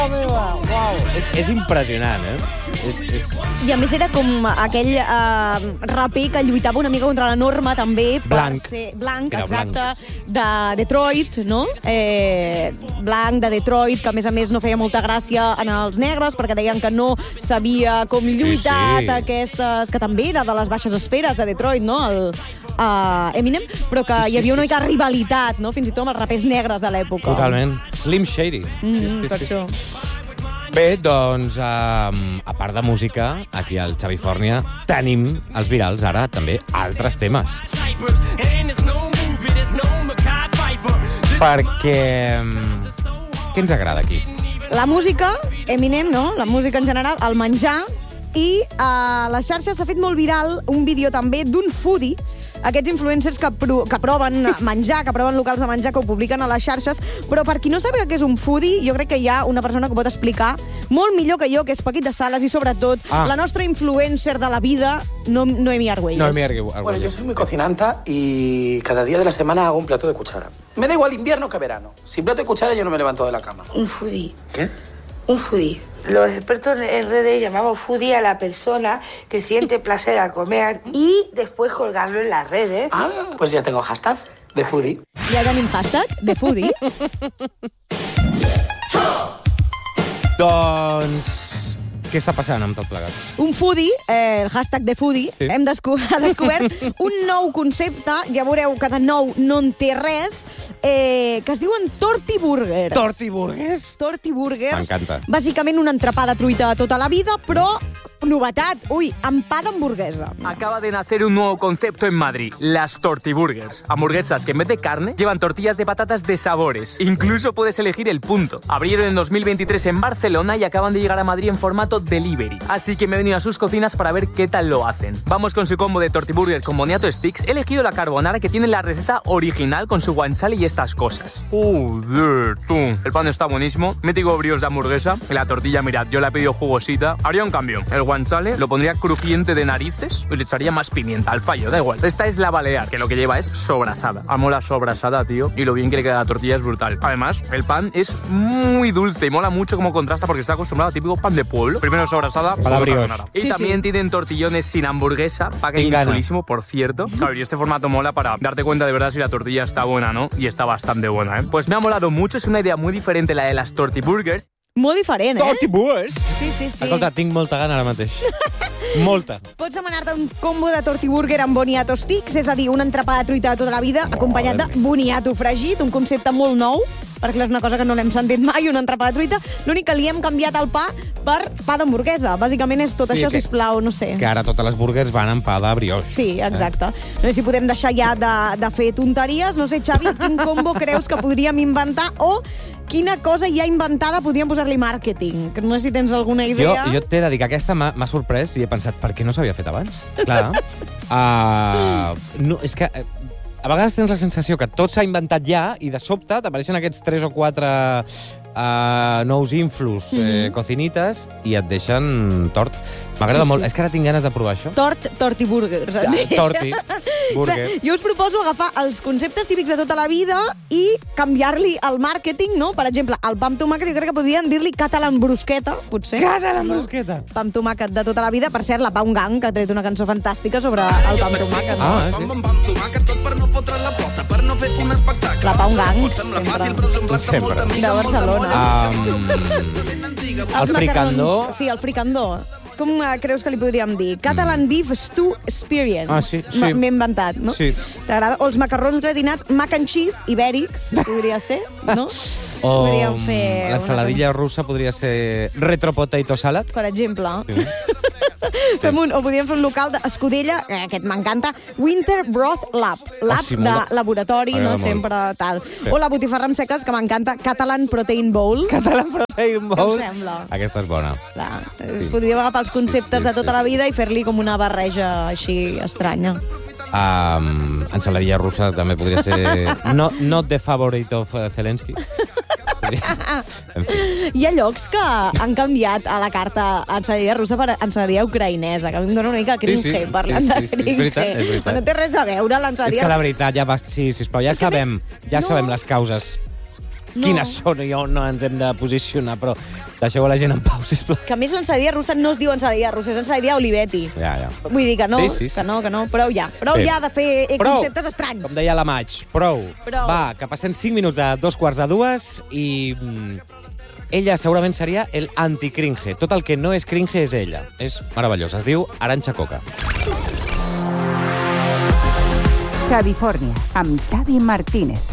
Uau, és impressionant, I a més era com aquell raper que lluitava una mica contra la norma, també. Blanc. Blanc, exacte, de Detroit, no? Blanc, de Detroit, que a més no feia molta gràcia en els negres, perquè deien que no sabia com lluitar aquestes, que també era de les baixes esferes de Detroit, no? Eminem, però que hi havia una mica rivalitat, no? Fins i tot amb els rapers negres de l'època. Totalment. Slim Shady. Per això. Bé, doncs, a part de música, aquí al Xavi Fòrnia tenim els virals, ara, també, altres temes. Perquè... Què ens agrada aquí? La música, Eminem, no? La música en general, el menjar, i a les xarxes s'ha fet molt viral un vídeo també d'un foodie, aquests influencers que proven menjar, que proven locals de menjar, que ho publiquen a les xarxes, però per qui no sàpiga què és un foodie, jo crec que hi ha una persona que ho pot explicar molt millor que jo, que és Paquita Salas, i sobretot la nostra influencer de la vida, Noemí Argüelles. Bueno, yo soy muy cocinanta y cada día de la semana hago un plato de cuchara. Me da igual invierno que verano. Sin plato de cuchara yo no me levanto de la cama. Un foodie. ¿Qué? Un foodie. Los expertos en redes llamamos foodie a la persona que siente placer al comer y después colgarlo en las redes. Ah, pues ya tengo hashtag de foodie. Ja tenim hashtag de foodie. Doncs... Què està passant amb tot plegat? Un foodie, el hashtag de foodie, ha descobert un nou concepte, ja veureu que de nou no en té res, que es diuen tortiburgers. Tortiburgers? Tortiburgers. M'encanta. Bàsicament un entrepà de truita de tota la vida, però novetat, amb pa d'hamburguesa. Acaba de nacer un nuevo concepto en Madrid, las tortiburgers. Hamburguesas que en vez de carne llevan tortillas de patatas de sabores. Incluso puedes elegir el punto. Abrieron en 2023 en Barcelona y acaban de llegar a Madrid en formato delivery. Así que me he venido a sus cocinas para ver qué tal lo hacen. Vamos con su combo de tortiburger con boniato sticks. He elegido la carbonara, que tiene la receta original con su guanciale y estas cosas. ¡Joder, tú! El pan está buenísimo. Mítico brios de hamburguesa. Y la tortilla, mirad, yo la he pedido jugosita. Haría un cambio. El guanciale lo pondría crujiente de narices y le echaría más pimienta al fallo, da igual. Esta es la balear, que lo que lleva es sobrasada. Amo la sobrasada, tío, y lo bien que le queda la tortilla es brutal. Además, el pan es muy dulce y mola mucho como contrasta porque está acostumbrado a típico pan de pueblo. Primero sobrasada, y también tienen tortillones sin hamburguesa, packaging chulísimo, por cierto. Claro, y este formato mola para darte cuenta de verdad si la tortilla está buena, ¿no? Y está bastante buena, ¿eh? Pues me ha molado mucho, es una idea muy diferente la de las tortiburgers. Molt diferent, Tortiburgers? Sí. Escolta, tinc molta gana ara mateix. Molta. Pots demanar-te un combo de tortiburger amb boniato sticks, és a dir, un entrepà de truita de tota la vida, acompanyat de boniato fregit, un concepte molt nou, perquè és una cosa que no l'hem sentit mai, un entrepà de truita. L'únic que li hem canviat el pa per pa d'hamburguesa. Bàsicament és tot això, sisplau, no sé. Que ara totes les burgers van amb pa de brioix. Sí, exacte. No sé si podem deixar ja de fer tonteries. No sé, Xavi, quin combo creus que podríem inventar o quina cosa ja inventada podríem posar-li màrqueting? No sé si tens alguna idea. Jo t'he de dir que aquesta m'ha sorprès i he pensat, per què no s'havia fet abans? Clar. No, és que a vegades tens la sensació que tot s'ha inventat ja i de sobte t'apareixen aquests 3 o 4 nous influs, cocinites, i et deixen tort. M'agrada molt. És que ara tinc ganes de provar això. Tortiburgers. Burger. Jo us proposo agafar els conceptes típics de tota la vida i canviar-li el màrqueting, no? Per exemple, el pa amb tomàquet, jo crec que podrien dir-li catalan brusqueta, potser. Catalan brusqueta. Pa amb tomàquet de tota la vida. Per cert, la Pau Gang, que ha tret una cançó fantàstica sobre el pa amb tomàquet. La Pau Gang, sempre. De Barcelona. El fricandó. Sí, el fricandó. Com creus que li podríem dir? Catalan Beef Stew Experience. Sí. M'he inventat, no? Sí. T'agrada? O els macarrons gratinats mac and cheese ibèrics, podria ser, no? O podríem fer l'ensaladilla russa podria ser retro potato salad. Per exemple. Sí. O podríem fer un local d'escudella, aquest m'encanta, Winter Broth Lab. Lab de laboratori, no sempre tal. O la botifarra amb seques, que m'encanta, Catalan Protein Bowl. Catalan Protein Bowl. Què em sembla? Aquesta és bona. Podríem agafar els conceptes de tota la vida i fer-li com una barreja així estranya. Ensaladilla russa també podria ser... Not the favorite of Zelensky. En fi. Hi ha llocs que han canviat a la carta ensaladilla russa per ensaladilla ucraïnesa, que a mi em dóna una mica cringe parlant de cringe. És veritat. No té res a veure l'ensaladilla. És que la veritat, ja va... Sí, sisplau, ja sabem les causes. quines són i on ens hem de posicionar, però deixeu la gent en pau, sisplau. Que a més l'ensaïdia russa no es diu ensaïdia russa, és ensaïdia Olivetti. Ja. Vull dir que no, Sí. que no, prou ja. Prou Sí. ja de fer conceptes estranys. Com deia la Maig, prou. Va, que passen 5 minuts a 2:45 i... ella segurament seria el anti-cringe. Tot el que no és cringe és ella. És meravellós. Es diu Arantxa Coca. Xavifornia, amb Xavi Martínez.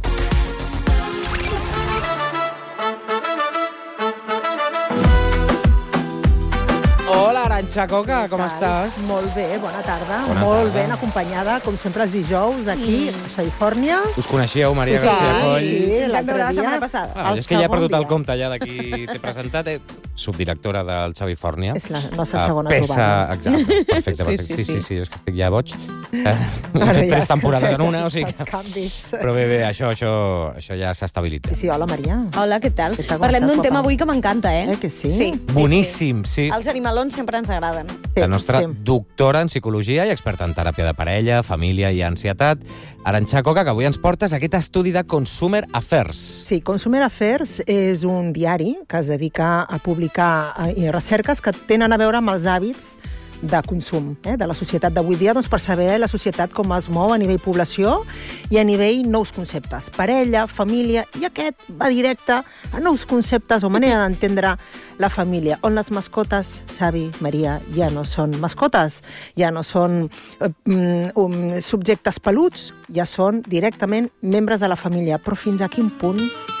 Hola, Arantxa Coca, com estàs? Molt bé, bona tarda. Bona Molt tarda. ben acompanyada, com sempre els dijous, aquí, a Califòrnia. Us coneixíeu, Maria García Coll? sí, Vam l'altre veure la dia. setmana passada. Ah, és que ja he perdut el dia. compte ja d'aquí t'he presentat. Subdirectora del Xavifornia. És la nostra segona Pesa, trobada. exacte, perfecte. Sí, és que estic ja boig. Hem fet 3 temporades en una, o sigui Els que... canvis. Però bé, això ja s'ha estabilitzat. Sí, hola, Maria. Hola, què tal? Què tal, com Parlem estàs, d'un tema guapa? avui que m'encanta, Que sí? Sí. Boníssim, sí. Els animalons sempre ens agraden. Sí, La nostra sí. doctora en psicologia i experta en teràpia de parella, família i ansietat, Arantxa Coca, que avui ens portes aquest estudi de Consumer Affairs. Sí, Consumer Affairs és un diari que es dedica a publicar recerques que tenen a veure amb els hàbits de consum de la societat d'avui dia, doncs per saber la societat com es mou a nivell població i a nivell nous conceptes. Parella, família, i aquest va directe a nous conceptes o manera d'entendre la família, on les mascotes, Xavi, Maria, ja no són mascotes, ja no són subjectes peluts, ja són directament membres de la família. Però fins a quin punt?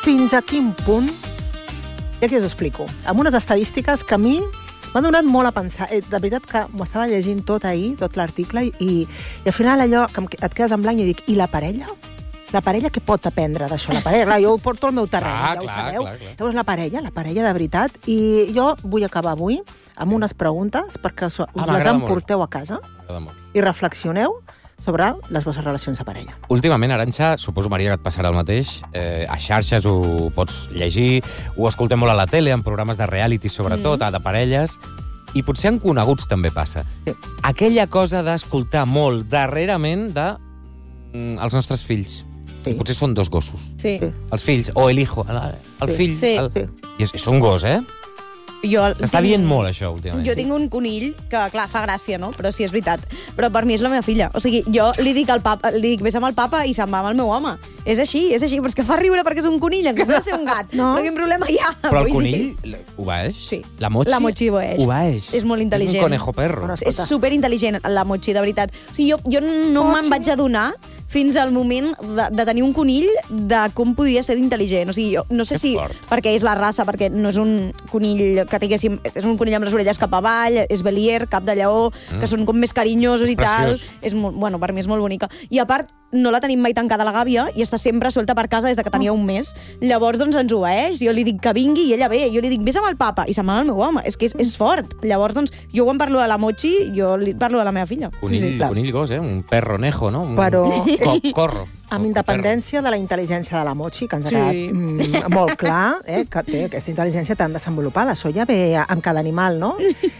I aquí us ho explico. Amb unes estadístiques que a mi m'ha donat molt a pensar. De veritat que m'ho estava llegint tot ahir, tot l'article, i al final allò que et quedes en blanc i dic, i la parella? La parella què pot aprendre d'això? La parella, clar, jo ho porto al meu terreny, ja ho sabeu. Clar. Llavors la parella de veritat. I jo vull acabar avui amb unes preguntes perquè us les m'agrada emporteu a casa i reflexioneu sobre les vostres relacions de parella. Últimament, Arantxa, suposo, Maria, que et passarà el mateix. A xarxes ho pots llegir, ho escoltem molt a la tele, en programes de reality, sobretot, de parelles, i potser en coneguts també passa. Sí. Aquella cosa d'escoltar molt darrerament de els nostres fills. Sí. I potser són 2 gossos. Sí. Sí. Els fills, o el hijo, el Sí. fill. Sí. I és un gos, eh? S'està dient molt, això, últimament. Jo tinc un conill que, clar, fa gràcia, no? Però sí, és veritat. Però per mi és la meva filla. O sigui, jo li dic al papa, vés amb el papa i se'n va amb el meu home. És així, però és que fa riure perquè és un conill, en comptes de ser un gat. No. Però quin problema hi ha? Però el Vull dir- conill obeeix? Sí. La Mochi? La Mochi obeeix. Obeeix. És molt intel·ligent. És un conejo perro. Bueno, És superintel·ligent, la Mochi, de veritat. O sigui, jo no me'n vaig adonar fins al moment de tenir un conill de com podria ser d'intel·ligent. O sigui, jo no sé Que si fort. perquè és la raça, perquè no és un conill que tinguéssim... És un conill amb les orelles cap avall, és Belier, cap de lleó, que són com més carinyosos i tal. preciós. És molt, bueno, per mi és molt bonica. I a part, no la tenim mai tancada a la gàbia i està sempre solta per casa des de que tenia un mes. Llavors, doncs, ens obeeix. Jo li dic que vingui i ella ve. Jo li dic, vés amb el papa. I se'n va amb el meu home. És que és fort. Llavors, doncs, jo quan parlo de la Mochi, jo li parlo de la meva filla. Conill, conill gos, un perronejo, no? Un Però- corro. Amb independència de la intel·ligència de la Mochi, que ens ha Sí. quedat molt clar, que té aquesta intel·ligència tan desenvolupada. Això ja ve amb cada animal, no?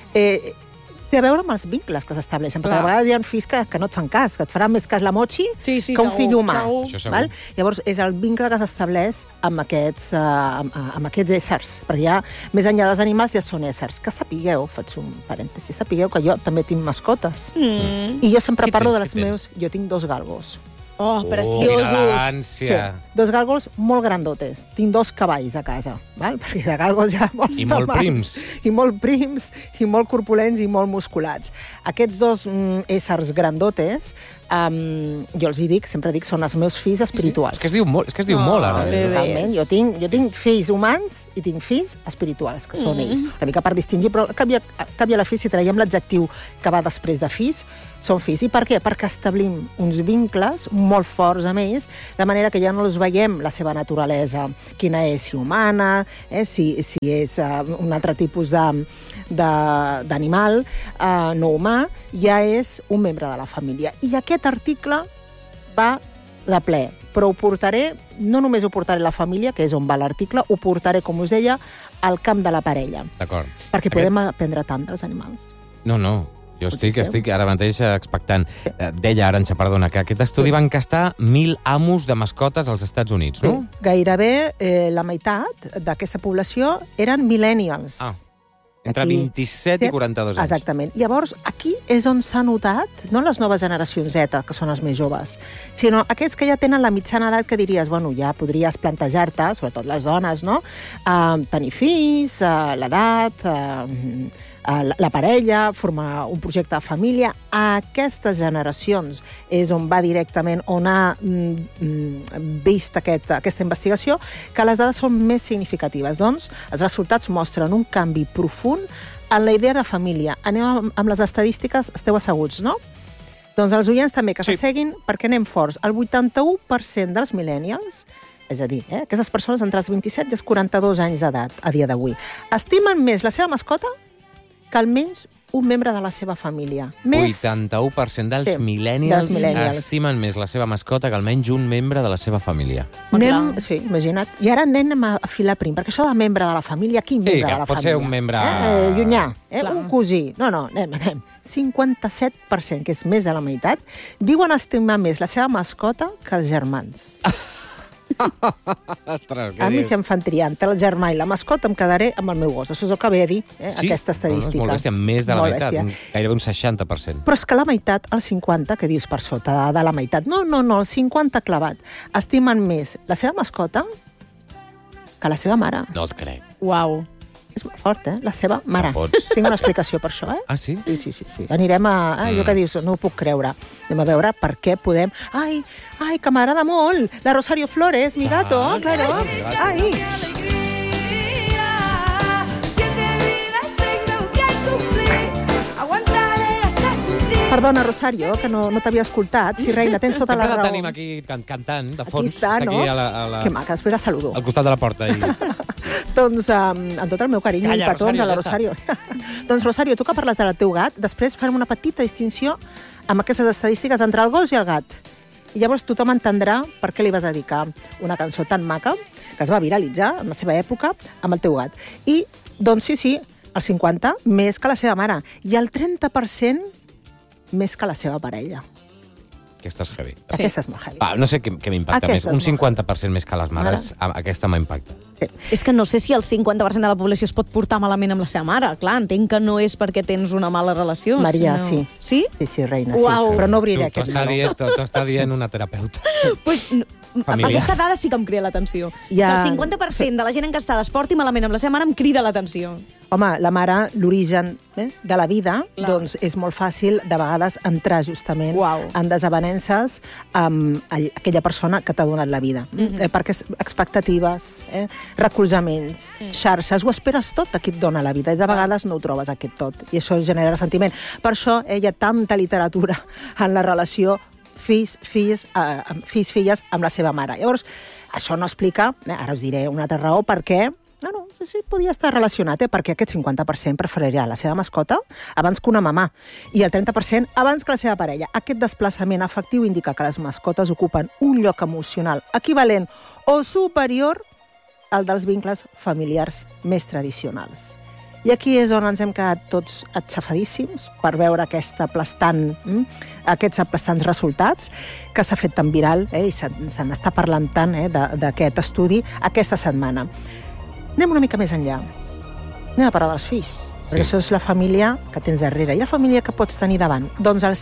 Té a veure amb els vincles que s'estableixen, perquè Clar. a vegades hi ha fills que no et fan cas, que et farà més cas la Mochi Sí, sí, que un segur, fill humà. segur. Això segur. Val? Llavors, és el vincle que s'estableix amb amb aquests éssers, perquè ja, més enllà dels animals, ja són éssers. Que sapigueu, faig un parèntesi, sapigueu que jo també tinc mascotes. I jo sempre Què parlo tens, de les què meus... Jo tinc 2 galgos. Oh, Quina preciosos. elegància. 2 galgos molt grandotes. Tinc 2 cavalls a casa, val? Perquè de galgos hi ha molts I molt tamants. prims. I molt prims, i molt corpulents, i molt musculats. Aquests 2 éssers grandotes, jo els hi dic, sempre dic, són els meus fills espirituals. És que es diu molt, ara. bebès. Totalment. Jo tinc fills humans i tinc fills espirituals, que són ells. Una mica per distingir, però canvia la fi, si traiem l'adjectiu que va després de fills, són fills. I per què? Perquè establim uns vincles molt forts amb ells, de manera que ja no els veiem la seva naturalesa, quina és, si humana, si és un altre tipus d'animal no humà, ja és un membre de la família. I aquest article va de ple, però no només ho portaré a la família, que és on va l'article, ho portaré, com us deia, al camp de la parella, D'acord. perquè podem aprendre tant dels animals. No. Jo estic ara mateix expectant. Deia Arantxa, perdona, que aquest estudi va encastar 1.000 amos de mascotes als Estats Units, no? Sí. Gairebé la meitat d'aquesta població eren millennials. Entre 27 i 42 anys. Exactament. Llavors, aquí és on s'ha notat, no les noves generacions Z, que són els més joves, sinó aquests que ja tenen la mitjana edat que diries, bueno, ja podries plantejar-te, sobretot les dones, no?, tenir fills, l'edat, la parella, formar un projecte de família. Aquestes generacions és on va directament, on ha vist aquesta investigació, que les dades són més significatives. Doncs els resultats mostren un canvi profund en la idea de família. Anem amb les estadístiques, esteu asseguts, no? Doncs els oients també que s'asseguin, perquè anem forts. El 81% dels millennials, és a dir, aquestes persones entre els 27 i els 42 anys d'edat a dia d'avui, estimen més la seva mascota que almenys un membre de la seva família. 81% dels millennials estimen més la seva mascota que almenys un membre de la seva família. Sí, imagina't. I ara anem a filar prim, perquè això de membre de la família, quin membre de la família? Pot ser un membre... llunyà, un cosí. No, anem. 57%, que és més de la meitat, diuen estimar més la seva mascota que els germans. Ostres, a mi si em fan triar entre el germà i la mascota em quedaré amb el meu gos. Això és el que ve a dir, aquesta estadística. És molt bèstia, més de la meitat, gairebé un 60%. Però és que la meitat, el 50%, que dius per sota de la meitat, no, el 50% clavat, estimen més la seva mascota que la seva mare. No et crec. Uau. És molt fort, la seva mare. No pots. Tinc una explicació per això, Ah, sí? Sí. Anirem a... Jo que dius, no ho puc creure. Anem a veure per què podem... Ai, que m'agrada molt! La Rosario Flores, mi gato, claro. Ai! Perdona, Rosario, que no t'havia escoltat. Sí, reina, tens tota la raó. Sempre la tenim aquí cantant, de fons. Aquí està, no? Que maca, després la saludo. Al costat de la porta. Doncs, amb tot el meu carinyo i petons a la Rosario. Doncs, Rosario, tu que parles del teu gat, després farem una petita distinció amb aquestes estadístiques entre el gos i el gat. I llavors tothom entendrà per què li vas dedicar una cançó tan maca, que es va viralitzar en la seva època, amb el teu gat. I, doncs, sí, el 50% més que la seva mare. I el 30% més que la seva parella. Aquesta és heavy. Sí. Aquesta és molt heavy. No sé què m'impacta més. Un 50% més que les mares, aquesta m'impacta. Sí. És que no sé si el 50% de la població es pot portar malament amb la seva mare. Clar, entenc que no és perquè tens una mala relació. Maria, sinó... sí. Sí, reina, sí. Però no obriré aquest meló. T'ho està dient una terapeuta. Pues, aquesta dada sí que em crida l'atenció. Que el 50% de la gent encastada es porti malament amb la seva mare em crida l'atenció. Home, la mare, l'origen de la vida, doncs és molt fàcil de vegades entrar justament en desavenences amb aquella persona que t'ha donat la vida. Perquè expectatives, recolzaments, xarxes, ho esperes tot a qui et dona la vida i de vegades no ho trobes aquest tot i això genera ressentiment. Per això hi ha tanta literatura en la relació fills-filles amb la seva mare. Llavors, això no explica, ara us diré una altra raó, per què sí, podia estar relacionat, perquè aquest 50% preferiria la seva mascota abans que una mamà i el 30% abans que la seva parella. Aquest desplaçament afectiu indica que les mascotes ocupen un lloc emocional equivalent o superior al dels vincles familiars més tradicionals. I aquí és on ens hem quedat tots atxafadíssims per veure aquests aplastants resultats que s'ha fet tan viral i se n'està parlant tant d'aquest estudi aquesta setmana. Anem una mica més enllà. Anem a parlar dels fills, perquè això és la família que tens darrere. I la família que pots tenir davant? Doncs el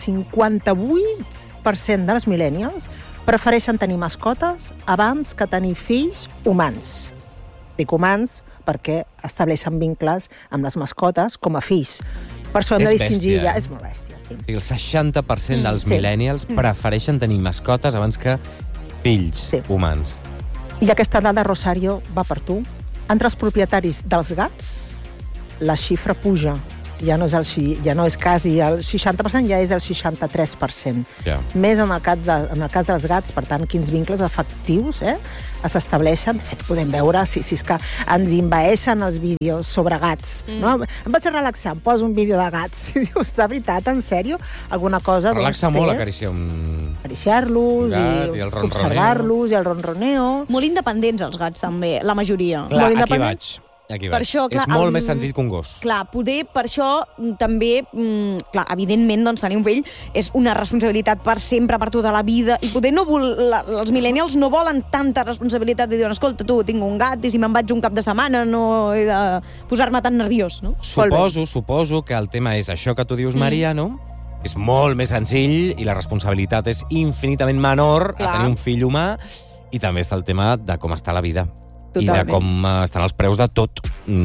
58% dels millennials prefereixen tenir mascotes abans que tenir fills humans. Dic humans perquè estableixen vincles amb les mascotes com a fills. Per això hem de distingir... És molt bèstia, sí. El 60% dels millennials prefereixen tenir mascotes abans que fills humans. I aquesta dada, Rosario, va per tu. Entre els propietaris dels gats, la xifra puja. Ja no és quasi el 60%, ja és el 63%. Més en el cas dels gats, per tant, quins vincles afectius s'estableixen. De fet, podem veure si és que ens envaeixen els vídeos sobre gats. No? Em vaig a relaxar, em poso un vídeo de gats. I dius, de veritat, en sèrio? Alguna cosa... Relaxa molt acariciar-los i observar-los i el ronroneo. Molt independents, els gats, també, la majoria. Clar, aquí vaig. Aquí Per vaig. això, clar, és molt més senzill que un gos. Clar, poder per això també, clar, evidentment, doncs, tenir un fill és una responsabilitat per sempre, per tota la vida, i poder els millennials no volen tanta responsabilitat de dir, escolta, tu, tinc un gat i si me'n vaig un cap de setmana no he de posar-me tan nerviós, no? Suposo que el tema és això que tu dius, Maria, no? És molt més senzill i la responsabilitat és infinitament menor a tenir un fill humà, i també està el tema de com està la vida. Totalment. I de com estan els preus de tot.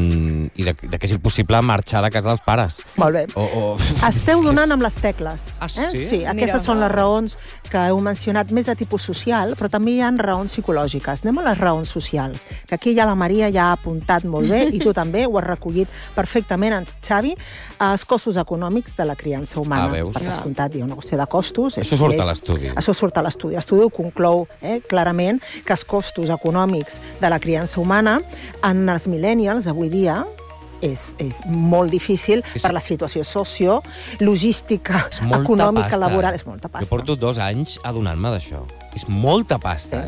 I de que és impossible marxar de casa dels pares. Molt bé. Esteu donant amb les tecles. Sí? Sí, aquestes són les raons que heu mencionat, més de tipus social, però també hi ha raons psicològiques. Anem a les raons socials, que aquí ja la Maria ja ha apuntat molt bé, i tu també ho has recollit perfectament, en Xavi, els costos econòmics de la criança humana. Veus? Per descomptat, hi ha una qüestió de costos. Això surt a l'estudi. Això surt a l'estudi. L'estudi ho conclou clarament, que els costos econòmics de la criança humana en els millennials avui dia és molt difícil per la situació logística, econòmica, laboral. És molta pasta. Jo porto 2 anys adonant-me d'això. És molta pasta,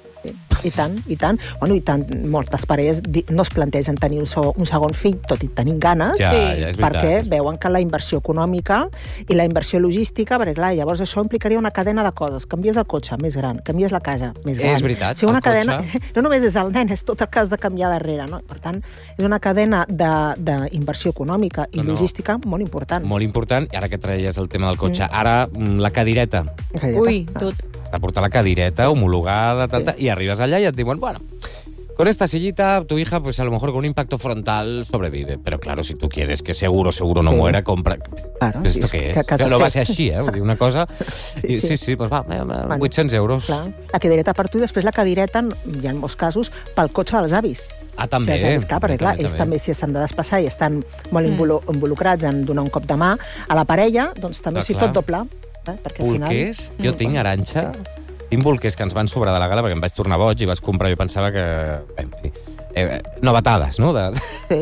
I tant. Bueno, i tant, moltes parelles no es plantegen tenir un segon fill, tot i tenint ganes, perquè veuen que la inversió econòmica i la inversió logística, perquè clar, llavors això implicaria una cadena de coses. Canvies el cotxe, més gran. Canvies la casa, més gran. És veritat, o sigui, una cadena, no només és el nen, és tot el que has de canviar darrere, no? Per tant, és una cadena d'inversió econòmica i logística molt important. Molt important, i ara que traies el tema del cotxe, ara la cadireta. Ui, tot. Has de portar la cadireta homologada, i arribes allà i et diuen, bueno, con esta sillita tu hija, pues a lo mejor con un impacto frontal sobrevive. Pero claro, si tú quieres que seguro no muera, compra... Claro, ¿Esto qué es? No va a ser així, Vull dir, una cosa... Sí, pues va, 800 euros. Clar. La cadireta per tu i després la cadireta, hi ha molts casos, pel cotxe dels avis. També. Perquè ells també, si s'han de desplaçar i estan molt involucrats en donar un cop de mà a la parella, doncs també tot doble. Bolquers? Jo tinc, Arantxa, tinc bolquers que ens van sobrar de la gala perquè em vaig tornar boig i vaig comprar, jo pensava que... En fi, novetades, no? De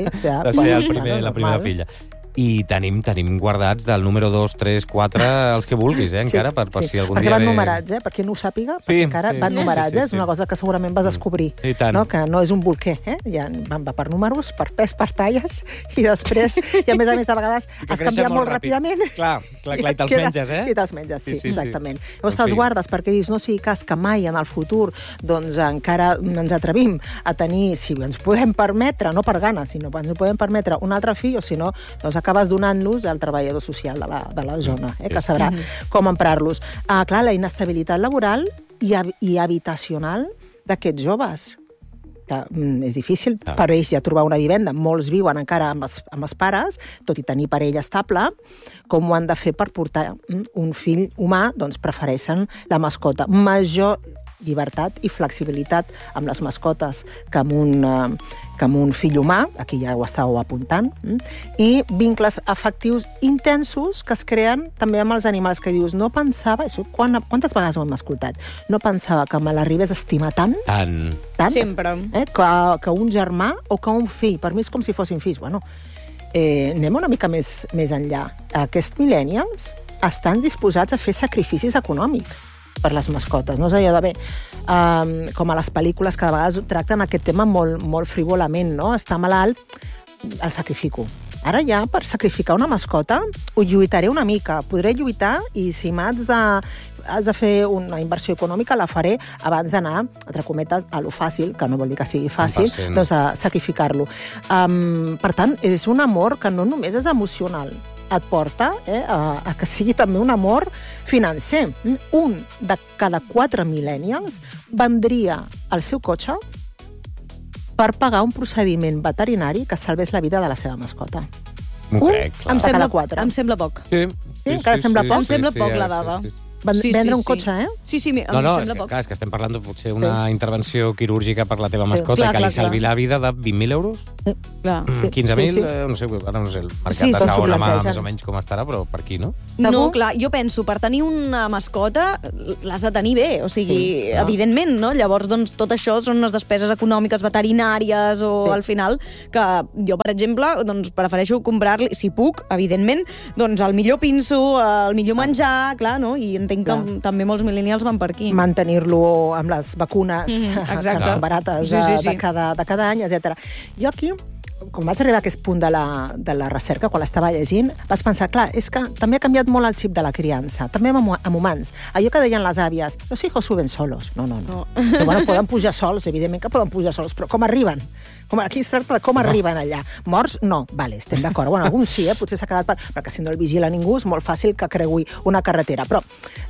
ser la primera filla. I tenim guardats del número 2, 3, 4, els que vulguis, encara, per si algun dia... Perquè van numerats, per qui no ho sàpiga, perquè encara van numerats, és una cosa que segurament vas descobrir, que no és un bolquer, ja va per números, per pes, per talles, i després, i a més de vegades, es canvia molt ràpidament. Clar, i te'ls menges, I te'ls menges, sí, exactament. Llavors te'ls guardes perquè dius, no sigui cas que mai en el futur doncs encara ens atrevim a tenir, si ens podem permetre, no per gana, sinó ens podem permetre un altre fill, o si no, doncs acabes donant-los al treballador social de la zona, que sabrà com emprar-los. Clar, la inestabilitat laboral i habitacional d'aquests joves, que és difícil per ells ja trobar una vivenda. Molts viuen encara amb els pares, tot i tenir parella estable. Com ho han de fer per portar un fill humà? Doncs prefereixen la mascota. Major llibertat i flexibilitat amb les mascotes que amb un fill humà, aquí ja ho estàveu apuntant, i vincles afectius intensos que es creen també amb els animals, que dius, no pensava, això quantes vegades ho hem escoltat, no pensava que me l'arribés a estimar tant, sempre, que un germà o que un fill, per mi és com si fossin fills. Bueno, anem una mica més enllà. Aquests millennials estan disposats a fer sacrificis econòmics per les mascotes, no és allò de bé, com a les pel·lícules que de vegades tracten aquest tema molt frivolament, no? Està malalt, el sacrifico. Ara ja, per sacrificar una mascota, ho lluitaré una mica, podré lluitar i si has de fer una inversió econòmica, la faré abans d'anar, entre cometes, a lo fàcil, que no vol dir que sigui fàcil, doncs a sacrificar-lo. Per tant, és un amor que no només és emocional, et porta a que sigui també un amor financer. Un de cada 4 millennials vendria el seu cotxe per pagar un procediment veterinari que salvés la vida de la seva mascota. Em sembla poc. Sí, encara sembla poc? Em sembla poc la dada. Vendre un cotxe, Sí, em sembla poc. És que estem parlant de potser una intervenció quirúrgica per la teva mascota que li salvi la vida de 20.000 euros? 15.000? No sé, ara no sé el mercat de segona mà més o menys com estarà, però per aquí, no? No, clar, jo penso, per tenir una mascota l'has de tenir bé, o sigui, evidentment, no? Llavors, doncs, tot això són unes despeses econòmiques veterinàries o al final que jo, per exemple, doncs prefereixo comprar-li, si puc, evidentment, doncs el millor pinso, el millor menjar, clar, no? I entenc que també molts millennials van per aquí. Mantenir-lo amb les vacunes que són barates de cada any, etc. Jo aquí quan vaig arribar a aquest punt de la recerca, quan l'estava llegint, vaig pensar, clar, és que també ha canviat molt el xip de la criança, també amb humans. Allò que deien les àvies, los hijos suben solos. No. Però, bueno, poden pujar sols, evidentment que poden pujar sols, però com arriben? Aquí es tracta de com arriben allà. Morts, no. Vale, estem d'acord. Bueno, alguns sí, potser s'ha quedat perquè si no el vigila ningú és molt fàcil que creui una carretera. Però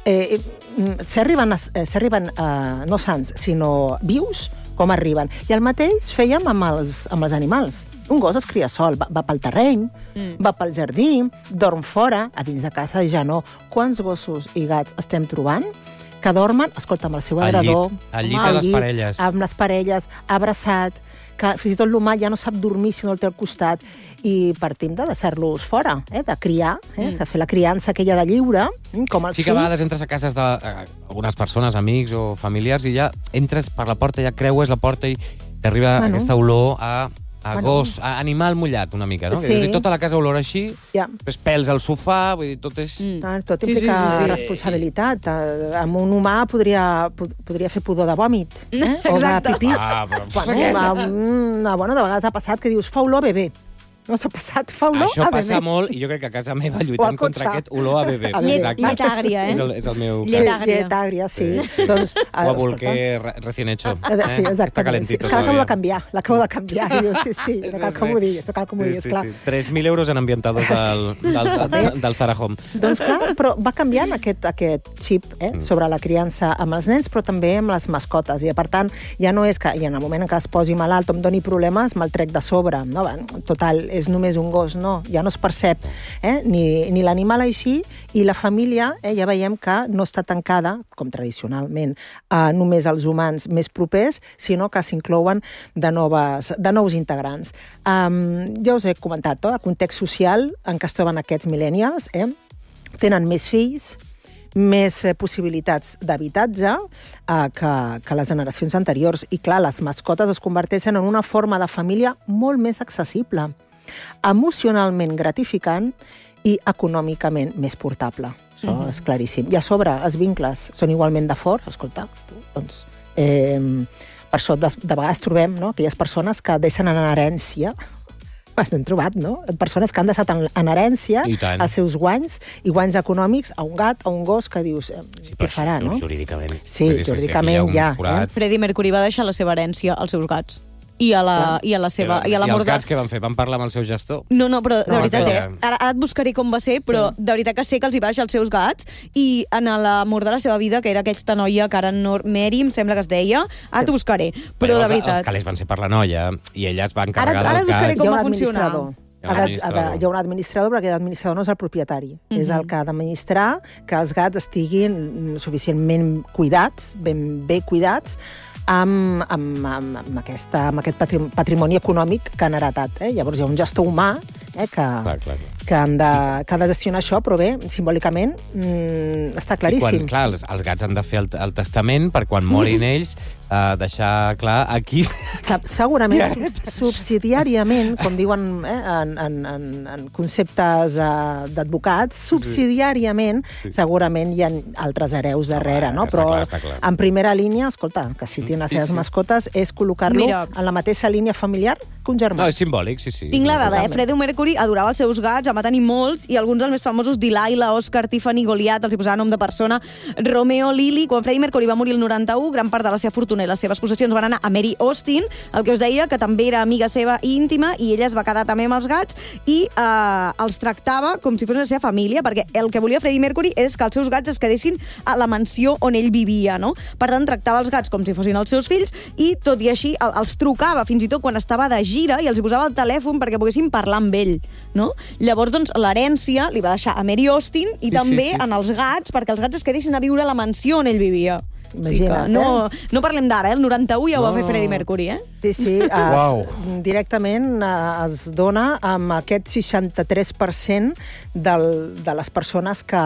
si arriben no sants, sinó vius, com arriben. I el mateix fèiem amb els animals. Un gos es cria sol, va pel terreny, va pel jardí, dorm fora, a dins de casa ja no. Quants gossos i gats estem trobant que dormen, escolta, amb el seu agrador, al llit de les parelles. Amb les parelles, abraçat, que fins i tot l'humà ja no sap dormir si no el té al costat, i partim de deixar-los fora, de criar, de fer la criança aquella de lliure, com els fills. Sí que a vegades entres a cases d'algunes persones, amics o familiars, i ja entres per la porta, ja creues la porta i t'arriba aquesta olor a gos, a animal mullat una mica, no? Sí. Tota la casa olor així, pèls al sofà, vull dir, tot és... Tot implica responsabilitat. Amb un humà podria fer pudor de vòmit, o de pipís. Bueno, de vegades ha passat que dius, fa olor a bebè. No s'ha passat, fa olor a bebè. Això passa molt, i jo crec que a casa meva lluitem contra aquest olor a bebè. Llet àgria, És el meu... Llet àgria, sí. O a bolquer recién hecho. Sí, exacte. Està calentito. És que l'acabo de canviar. Sí, cal que m'ho diguis, clar. 3.000 euros en ambientadors del Zara Home. Doncs clar, però va canviant aquest xip sobre la criança amb els nens, però també amb les mascotes. I, per tant, ja no és que en el moment en què es posi malalt o em doni problemes, me'l trec de sobre. Total, és només un gos, no, ja no es percep ni l'animal així, i la família ja veiem que no està tancada, com tradicionalment, només als humans més propers, sinó que s'inclouen de nous integrants. Ja us he comentat, el context social en què es troben aquests millennials, tenen més fills, més possibilitats d'habitatge que les generacions anteriors. I clar, les mascotes es converteixen en una forma de família molt més accessible, emocionalment gratificant i econòmicament més portable. Això és claríssim. I a sobre, els vincles són igualment de forts. Escolta, doncs, per això de vegades trobem aquelles persones que deixen en herència, hem trobat, no? Persones que han deixat en herència els seus guanys, i guanys econòmics, a un gat, a un gos, que dius, què farà, no? Jurídicament. Sí, jurídicament ja. Freddie Mercury va deixar la seva herència als seus gats. I els gats què van fer? Van parlar amb el seu gestor? No, però de veritat, ara et buscaré com va ser, però de veritat que sé que els hi va deixar els seus gats, i en l'amor de la seva vida, que era aquesta noia, Karen Mary, em sembla que es deia, ara t'ho buscaré, però de veritat... Els calés van ser per la noia, i ella es va encarregar dels gats. Ara et buscaré com va funcionar. Hi ha un administrador, perquè l'administrador no és el propietari. És el que ha d'administrar que els gats estiguin suficientment cuidats, ben bé cuidats, amb aquest patrimoni econòmic que han heretat. Llavors hi ha un gestor humà que han de gestionar això, però bé, simbòlicament està claríssim. Els gats han de fer el testament per quan morin ells, deixar clar aquí... Segurament, subsidiàriament, com diuen en conceptes d'advocats, subsidiàriament, segurament hi ha altres hereus darrere, no? Però en primera línia, escolta, que citin les seves mascotes, és col·locar-lo en la mateixa línia familiar que un germà. No, és simbòlic, sí. Tinc la dada, Freddie Mercury adorava els seus gats, en va tenir molts, i alguns dels més famosos, Delilah, Oscar, Tiffany, Goliat, els hi posava nom de persona, Romeo, Lily. Quan Freddie Mercury va morir el 91, gran part de la seva fortuna i les seves possessions van anar a Mary Austin, el que us deia, que també era amiga seva íntima, i ella es va quedar també amb els gats, i els tractava com si fos la seva família, perquè el que volia Freddie Mercury és que els seus gats es quedessin a la mansió on ell vivia, no? Per tant, tractava els gats com si fossin els seus fills, i tot i així els trucava, fins i tot quan estava de gira, i els hi posava el telèfon perquè poguessin parlar amb ell, no? Llavors, doncs, l'herència li va deixar a Mary Austin i també en els gats, perquè els gats es quedessin a viure a la mansió on ell vivia. Imagina't, no parlem d'ara, el 91 ja ho va fer Freddie Mercury, Sí, directament es dona amb aquest 63% de les persones que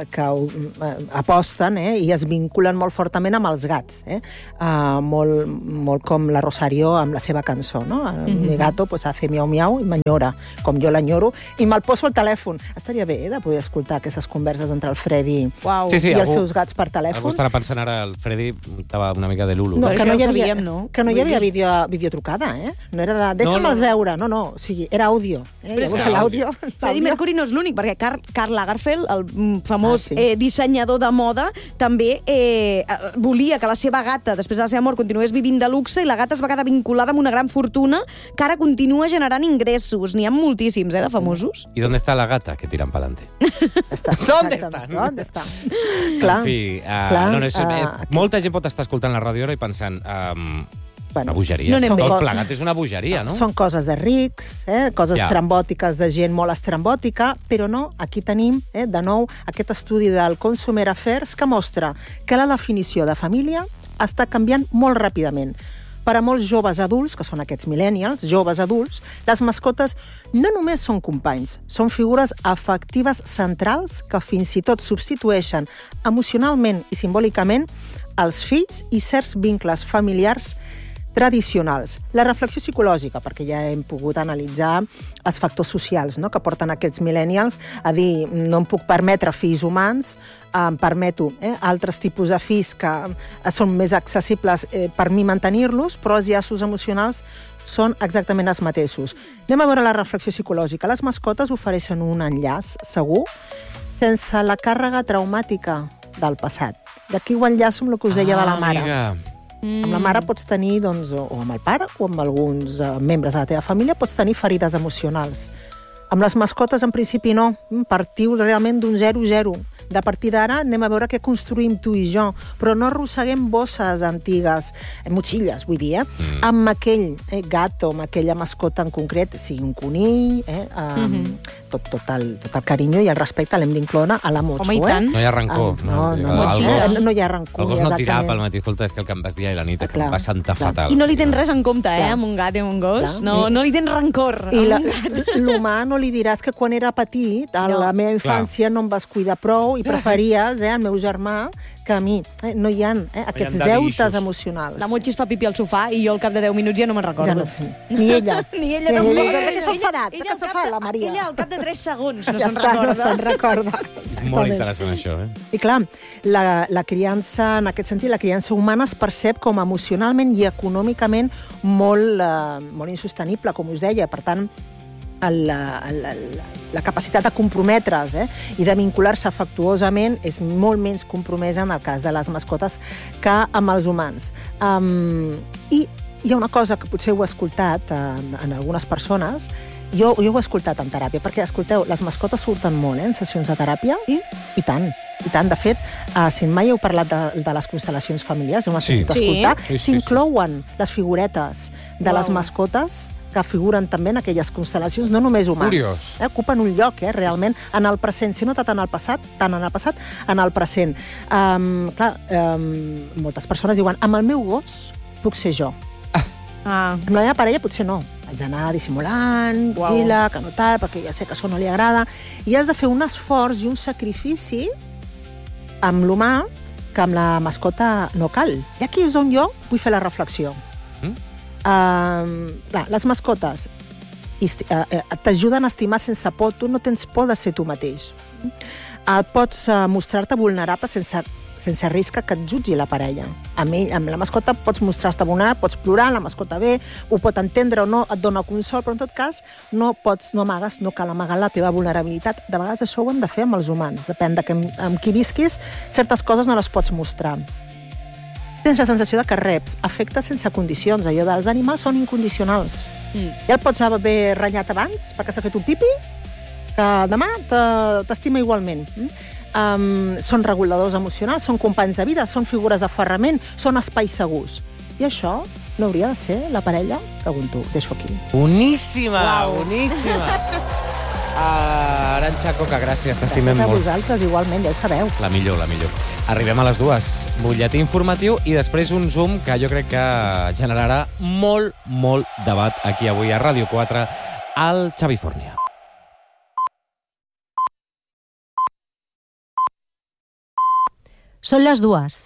aposten i es vinculen molt fortament amb els gats. Molt com la Rosario amb la seva cançó, no? Mi gato hace miau miau i m'enyora, com jo l'enyoro, i me'l poso al telèfon. Estaria bé de poder escoltar aquestes converses entre el Freddie i els seus gats per telèfon. Algú estarà pensant ara el Freddy estava una mica de lulo. No, Però que això no hi ho havia, sabíem, no? que no hi havia videotrucada, eh? No era de... Deixa'm-les veure. No. O sigui, era àudio. Però és Llavors que l'àudio... Freddie Mercury no és l'únic, perquè Karl Lagerfeld, el famós sí. dissenyador de moda, també volia que la seva gata, després de la seva mort, continués vivint de luxe, i la gata es va quedar vinculada amb una gran fortuna que ara continua generant ingressos. N'hi ha moltíssims, de famosos. ¿Y dónde está la gata que tiran para adelante? ¿Dónde està? ¿Dónde està? Clar, En fi, clar, molta gent pot estar escoltant la ràdio ara i pensant... bueno, una bogeria. no anem bé. Tot plegat és una bogeria, no? Són coses de rics, coses estrambòtiques de gent molt estrambòtica, però no, aquí tenim, de nou, aquest estudi del Consumer Affairs que mostra que la definició de família està canviant molt ràpidament. Per a molts joves adults, que són aquests millennials, joves adults, les mascotes no només són companys, són figures afectives centrals que fins i tot substitueixen emocionalment i simbòlicament els fills i certs vincles familiars tradicionals. La reflexió psicològica, perquè ja hem pogut analitzar els factors socials, no?, que porten aquests millennials a dir no em puc permetre fills humans, em permeto altres tipus de fills que són més accessibles per mi mantenir-los, però els llaços emocionals són exactament els mateixos. Anem a veure la reflexió psicològica. Les mascotes ofereixen un enllaç segur sense la càrrega traumàtica del passat. D'aquí ho enllaço amb el que us deia de la mare. Amiga. Amb la mare pots tenir, doncs, o amb el pare o amb alguns membres de la teva família, pots tenir ferides emocionals. Amb les mascotes, en principi, no. Partiu realment d'un 0-0. De partir d'ara anem a veure què construïm tu i jo, però no arrosseguem bosses antigues, motxilles, vull dir, amb aquell gat o amb aquella mascota en concret, sigui un conill, tot el carinyo i el respecte l'hem d'incloure a la motxo. Home, i tant. No hi ha rancor. No hi ha rancor. El gos no tirà pel matí. Escolta, és que el que em vas dir a la nit, que em va sentar fatal. I no li tens res en compte, amb un gat i amb un gos. No li tens rancor I amb un gat. l'humà no li diràs que quan era petit, a la meva infància no em vas cuidar prou i preferies, el meu germà, que a mi. No hi ha aquests deutes emocionals. La Mochi es fa pipi al sofà i jo al cap de 10 minuts ja no me'n recordo. Ni ella. Ni ella tampoc. Perquè s'ha enfadat. Ella S'ha enfadat, la Maria. Ella al cap de 3 segons no Ja se'n està, recorda. no se'n recorda. És molt interessant, això, I clar, la criança, en aquest sentit, la criança humana es percep com emocionalment i econòmicament molt insostenible, com us deia. Per tant, la capacitat de comprometre's i de vincular-se afectuosament és molt menys compromesa en el cas de les mascotes que amb els humans. I hi ha una cosa que potser heu escoltat en algunes persones, jo ho he escoltat en teràpia, perquè, escolteu, les mascotes surten molt en sessions de teràpia, i tant. I tant, de fet, si mai heu parlat de les constel·lacions familiars, heu sentit escoltar, s'inclouen les figuretes de les mascotes que figuren també en aquelles constel·lacions, no només humans. Curiós. Ocupen un lloc, realment, en el present. Si no tant en el passat, en el present. Moltes persones diuen, amb el meu gos puc ser jo. Amb la meva parella potser no. Haig d'anar dissimulant, vigila, que no tal, perquè ja sé que això no li agrada. I has de fer un esforç i un sacrifici amb l'humà que amb la mascota no cal. I aquí és on jo vull fer la reflexió. Les mascotes t'ajuden a estimar sense por. Tu no tens por de ser tu mateix. Pots mostrar-te vulnerable sense risc que et jutgi la parella. Amb la mascota pots mostrar-te vulnerable, pots plorar, la mascota bé, ho pot entendre o no, et dona consol, però en tot cas no amagues, no cal amagar la teva vulnerabilitat. De vegades això ho hem de fer amb els humans. Depèn de amb qui visquis, certes coses no les pots mostrar. Tens la sensació que reps afecte sense condicions. Allò dels animals són incondicionals. Ja el pots haver renyat abans perquè s'ha fet un pipi, que demà t'estima igualment. Són reguladors emocionals, són companys de vida, són figures d'aferrament, són espais segurs. I això no hauria de ser la parella? Pregunto, deixo aquí. Boníssima, boníssima. Arantxa Coca, gràcies, t'estimem molt. Gràcies a vosaltres, igualment, ja ho sabeu. La millor, la millor. Arribem a les 2. Butlletí informatiu i després un Zoom que jo crec que generarà molt debat aquí avui a Ràdio 4 al Xavi Fornia. Són les 2.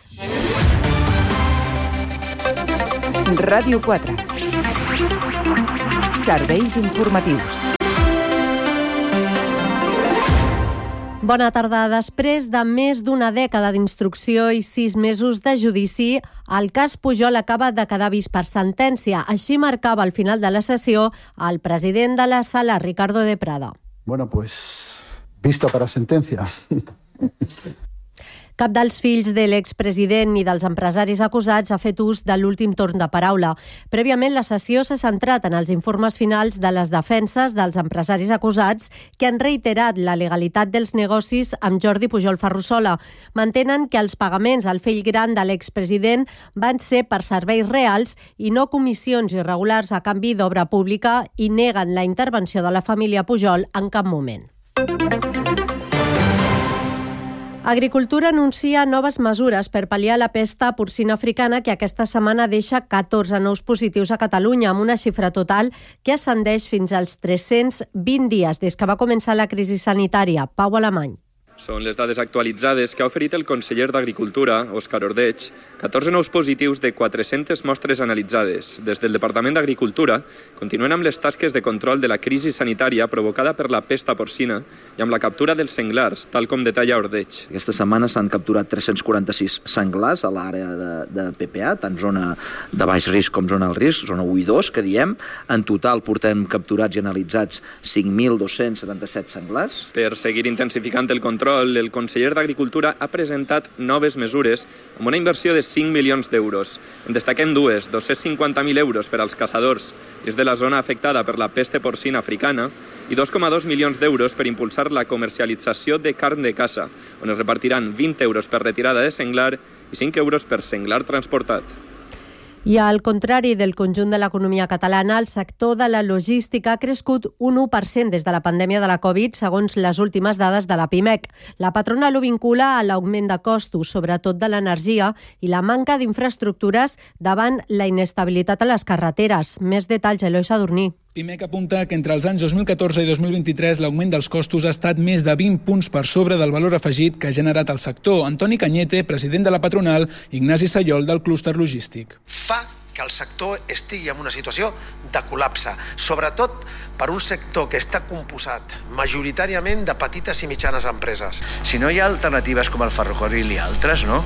Ràdio 4. Serveis informatius. Bona tarda. Després de més d'una dècada d'instrucció i 6 mesos de judici, el cas Pujol acaba de quedar vist per sentència. Així marcava al final de la sessió el president de la sala, Ricardo de Prada. Bueno, pues, visto para sentencia. Cap dels fills de l'expresident ni dels empresaris acusats ha fet ús de l'últim torn de paraula. Prèviament, la sessió s'ha centrat en els informes finals de les defenses dels empresaris acusats que han reiterat la legalitat dels negocis amb Jordi Pujol Ferrusola. Mantenen que els pagaments al fill gran de l'expresident van ser per serveis reals i no comissions irregulars a canvi d'obra pública i neguen la intervenció de la família Pujol en cap moment. Agricultura anuncia noves mesures per pal·liar la pesta porcina africana que aquesta setmana deixa 14 nous positius a Catalunya, amb una xifra total que ascendeix fins als 320 dies des que va començar la crisi sanitària. Pau Alemany. Són les dades actualitzades que ha oferit el conseller d'Agricultura, Òscar Ordeig, 14 nous positius de 400 mostres analitzades. Des del Departament d'Agricultura continuen amb les tasques de control de la crisi sanitària provocada per la pesta porcina i amb la captura dels senglars, tal com detalla Ordeig. Aquesta setmana s'han capturat 346 senglars a l'àrea de PPA, tant zona de baix risc com zona alt risc, zona 1 i 2, que diem. En total portem capturats i analitzats 5.277 senglars. Per seguir intensificant el control, el conseller d'Agricultura ha presentat noves mesures amb una inversió de 5 milions d'euros. En destaquem dues, 250.000 euros per als caçadors és de la zona afectada per la pesta porcina africana i 2,2 milions d'euros per impulsar la comercialització de carn de caça, on es repartiran 20 euros per retirada de senglar i 5 euros per senglar transportat. I al contrari del conjunt de l'economia catalana, el sector de la logística ha crescut un 1% des de la pandèmia de la Covid, segons les últimes dades de la PIMEC. La patronal ho vincula a l'augment de costos, sobretot de l'energia, i la manca d'infraestructures davant la inestabilitat a les carreteres. Més detalls, Eloi Sadurní. PIMEC apunta que entre els anys 2014 i 2023 l'augment dels costos ha estat més de 20 punts per sobre del valor afegit que ha generat el sector. Antoni Cañete, president de la patronal, Ignasi Sayol, del clúster logístic. Fa que el sector estigui en una situació de col·lapse, sobretot per un sector que està composat majoritàriament de petites i mitjanes empreses. Si no hi ha alternatives com el ferrocarril i altres, no?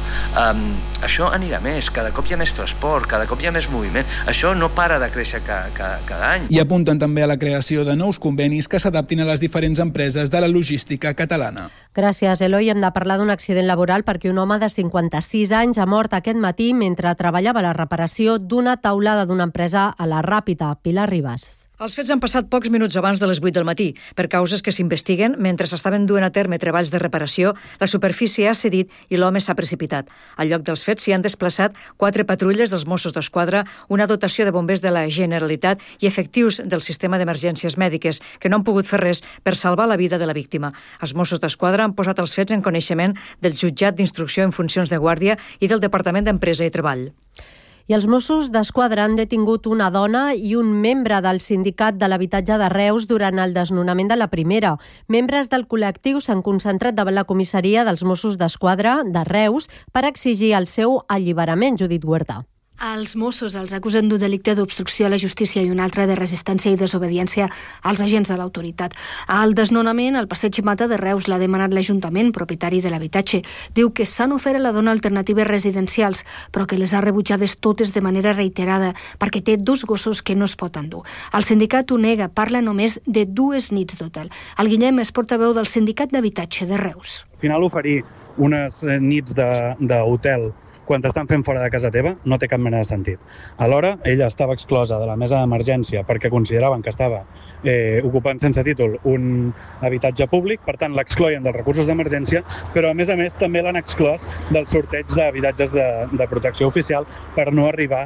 Això anirà més, cada cop hi ha més transport, cada cop hi ha més moviment. Això no para de créixer cada any. I apunten també a la creació de nous convenis que s'adaptin a les diferents empreses de la logística catalana. Gràcies, Eloi. Hem de parlar d'un accident laboral perquè un home de 56 anys ha mort aquest matí mentre treballava la reparació d'una taulada d'una empresa a la Ràpita. Pilar Ribas. Els fets han passat pocs minuts abans de les 8 del matí. Per causes que s'investiguen, mentre s'estaven duent a terme treballs de reparació, la superfície ha cedit i l'home s'ha precipitat. Al lloc dels fets s'hi han desplaçat 4 patrulles dels Mossos d'Esquadra, una dotació de bombers de la Generalitat i efectius del sistema d'emergències mèdiques, que no han pogut fer res per salvar la vida de la víctima. Els Mossos d'Esquadra han posat els fets en coneixement del jutjat d'instrucció en funcions de guàrdia i del Departament d'Empresa i Treball. I els Mossos d'Esquadra han detingut una dona i un membre del sindicat de l'habitatge de Reus durant el desnonament de la Primera. Membres del col·lectiu s'han concentrat davant la comissaria dels Mossos d'Esquadra de Reus per exigir el seu alliberament, Judit Huerta. Els Mossos els acusen d'un delicte d'obstrucció a la justícia i un altre de resistència i desobediència als agents de l'autoritat. Al desnonament, el passeig Mata de Reus l'ha demanat l'Ajuntament, propietari de l'habitatge. Diu que s'han ofert a la dona alternatives residencials, però que les ha rebutjades totes de manera reiterada perquè té 2 gossos que no es pot endur. El sindicat ho nega, parla només de 2 nits d'hotel. El Guillem és portaveu del Sindicat d'Habitatge de Reus. Al final oferir unes nits d'hotel quan t'estan fent fora de casa teva no té cap mena de sentit. Alhora, ella estava exclosa de la mesa d'emergència perquè consideraven que estava ocupant sense títol un habitatge públic, per tant l'excloien dels recursos d'emergència, però a més també l'han exclòs del sorteig d'habitatges de protecció oficial per no arribar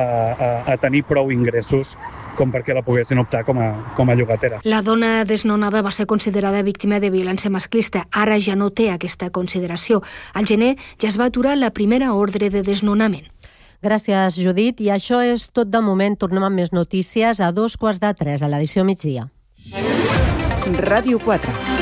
a tenir prou ingressos com perquè la poguessin optar com a llogatera. La dona desnonada va ser considerada víctima de violència masclista. Ara ja no té aquesta consideració. Al gener ja es va aturar la primera ordre de desnonament. Gràcies, Judit. I això és tot de moment. Tornem amb més notícies a 2:15 a l'edició migdia. Ràdio 4.